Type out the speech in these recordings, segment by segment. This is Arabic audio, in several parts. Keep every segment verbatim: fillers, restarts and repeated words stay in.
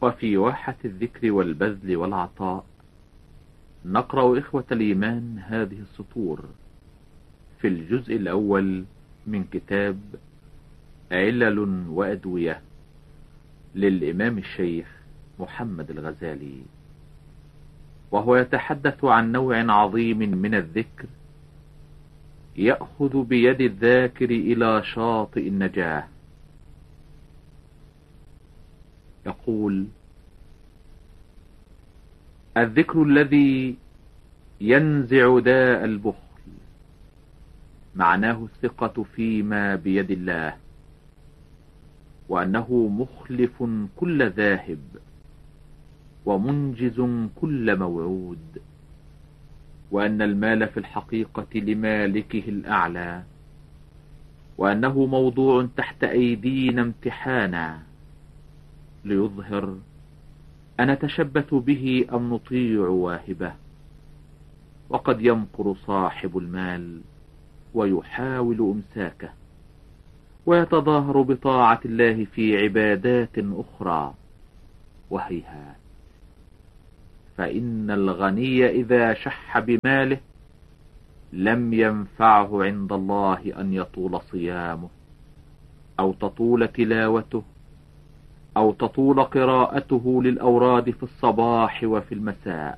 وفي واحة الذكر والبذل والعطاء نقرأ إخوة الإيمان هذه السطور في الجزء الأول من كتاب علل وأدوية للإمام الشيخ محمد الغزالي، وهو يتحدث عن نوع عظيم من الذكر يأخذ بيد الذاكر إلى شاطئ النجاة. يقول: الذكر الذي ينزع داء البخل معناه الثقة فيما بيد الله، وأنه مخلف كل ذاهب ومنجز كل موعود، وأن المال في الحقيقة لمالكه الأعلى، وأنه موضوع تحت أيدينا امتحانا ليظهر أنتشبث به أم نطيع واهبه. وقد يمكر صاحب المال ويحاول إمساكه ويتظاهر بطاعة الله في عبادات أخرى، وهيهات، فإن الغني إذا شح بماله لم ينفعه عند الله أن يطول صيامه أو تطول تلاوته أو تطول قراءته للأوراد في الصباح وفي المساء.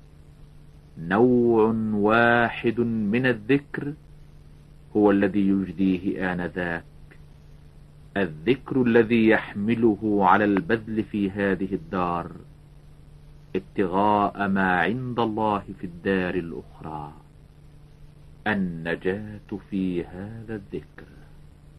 نوع واحد من الذكر هو الذي يجديه آنذاك، الذكر الذي يحمله على البذل في هذه الدار ابتغاء ما عند الله في الدار الأخرى. النجاة في هذا الذكر.